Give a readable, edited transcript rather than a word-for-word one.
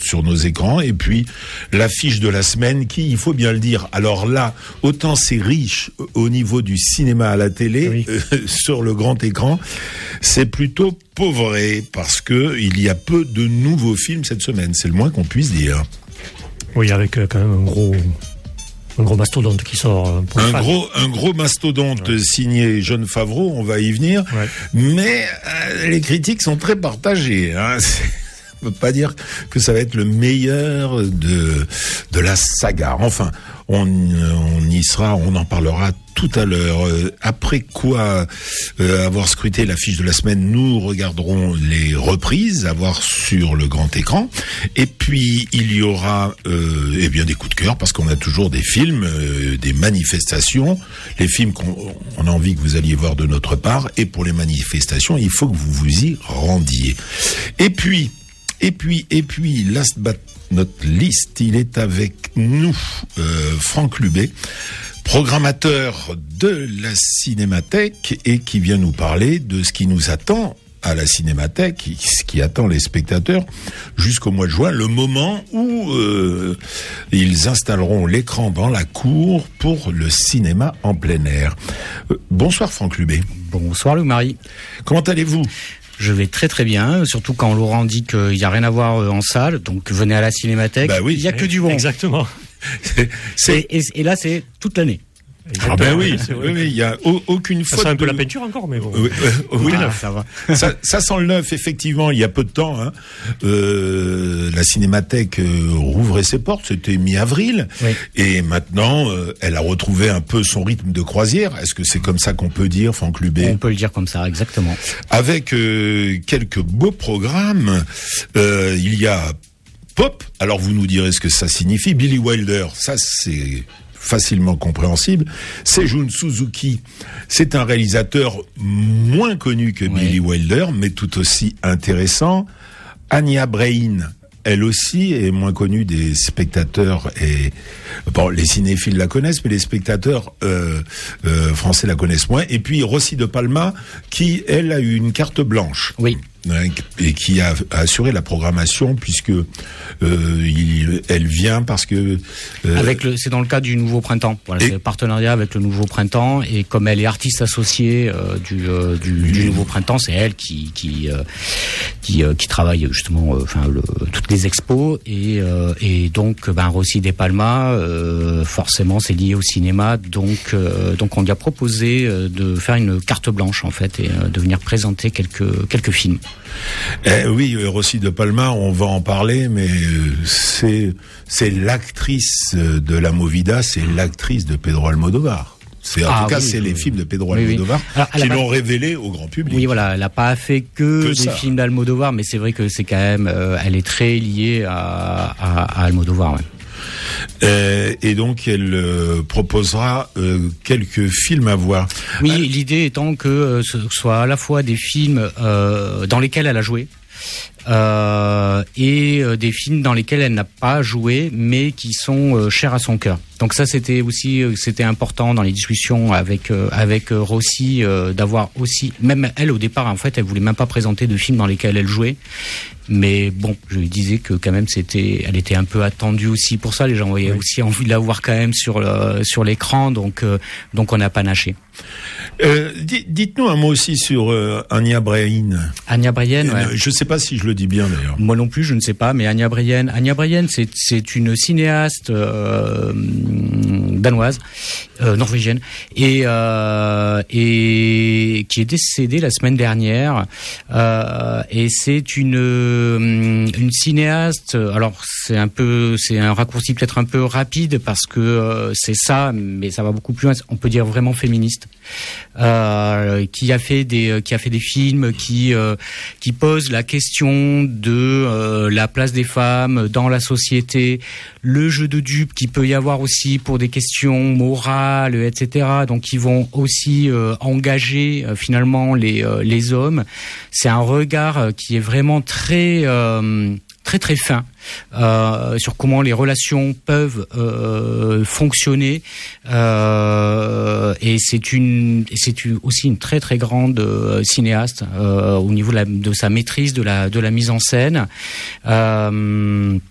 sur nos écrans. Et puis l'affiche de la semaine qui, il faut bien le dire, alors là, autant c'est riche au niveau du cinéma à la télé, sur le grand écran, c'est plutôt pauvré parce que il y a peu de nouveaux films cette semaine, c'est le moins qu'on puisse dire. Oui, avec quand même un gros mastodonte qui sort. Un gros mastodonte signé Jon Favreau, on va y venir. Ouais. Mais les critiques sont très partagées. On ne peut pas dire que ça va être le meilleur de la saga. Enfin, on y sera, on en parlera tout à l'heure. Après quoi, avoir scruté l'affiche de la semaine, nous regarderons les reprises à voir sur le grand écran. Et puis, il y aura des coups de cœur, parce qu'on a toujours des films, des manifestations, les films qu'on a envie que vous alliez voir de notre part. Et pour les manifestations, il faut que vous vous y rendiez. Et puis, last but not least, il est avec nous, Franck Lubé, programmateur de la Cinémathèque, et qui vient nous parler de ce qui nous attend à la Cinémathèque, ce qui attend les spectateurs jusqu'au mois de juin, le moment où ils installeront l'écran dans la cour pour le cinéma en plein air. Bonsoir Franck Lubé. Bonsoir Loup-Marie. Comment allez-vous ? Je vais très très bien, surtout quand Laurent dit qu'il n'y a rien à voir en salle, donc venez à la Cinémathèque, bah oui, il n'y a que du bon. Exactement. Et là c'est toute l'année. Ah ben oui, il y a aucune faute. Ça sent un peu la peinture encore, mais bon. Oui, ça va. Ça sent le neuf, effectivement. Il y a peu de temps, la Cinémathèque rouvrait ses portes. C'était mi-avril, et maintenant, elle a retrouvé un peu son rythme de croisière. Est-ce que c'est comme ça qu'on peut dire, Franck Lubé ? On peut le dire comme ça, exactement. Avec quelques beaux programmes, il y a Pop. Alors vous nous direz ce que ça signifie. Billy Wilder, ça c'est facilement compréhensible. Seijun Suzuki, c'est un réalisateur moins connu que Billy Wilder, mais tout aussi intéressant. Anya Brain, elle aussi est moins connue des spectateurs, et les cinéphiles la connaissent, mais les spectateurs français la connaissent moins. Et puis Rossi de Palma, qui elle a eu une carte blanche. Oui. Et qui a assuré la programmation, puisque elle vient parce que c'est dans le cadre du Nouveau Printemps. Voilà, c'est le partenariat avec le Nouveau Printemps, et comme elle est artiste associée du Nouveau Printemps, c'est elle qui travaille justement toutes les expos, et donc Rossi de Palma, forcément c'est lié au cinéma, donc on lui a proposé de faire une carte blanche en fait, et de venir présenter quelques films. Oui, Rossi de Palma, on va en parler, mais c'est l'actrice de La Movida, c'est l'actrice de Pedro Almodóvar. C'est les films de Pedro Almodóvar qui l'ont révélé au grand public. Oui, voilà, elle n'a pas fait que des films d'Almodóvar, mais c'est vrai que c'est quand même, elle est très liée à Almodóvar. Ouais. Et donc elle proposera quelques films à voir. Oui, l'idée étant que ce soit à la fois des films dans lesquels elle a joué, et des films dans lesquels elle n'a pas joué, mais qui sont chers à son cœur. Donc ça, c'était important dans les discussions avec Rossi, d'avoir aussi, même elle au départ, en fait, elle voulait même pas présenter de films dans lesquels elle jouait. Mais bon, je lui disais que quand même elle était un peu attendue aussi pour ça. Les gens avaient aussi envie de la voir quand même sur l'écran, donc on n'a pas naché. Dites-nous un mot aussi sur Anya Brain. Anya Brain, ouais. Je sais pas si je le dis bien d'ailleurs. Moi non plus, je ne sais pas, mais Anya Brain, c'est une cinéaste danoise, norvégienne, et qui est décédée la semaine dernière. Et c'est une cinéaste. Alors c'est un raccourci peut-être un peu rapide, parce que c'est ça, mais ça va beaucoup plus loin. On peut dire vraiment féministe. Qui a fait des films qui posent la question de la place des femmes dans la société, le jeu de dupes qu'il peut y avoir aussi pour des questions morales, etc. Donc ils vont aussi engager finalement les hommes. C'est un regard qui est vraiment très très fin sur comment les relations peuvent fonctionner, et c'est aussi une très très grande cinéaste au niveau de sa maîtrise de la mise en scène.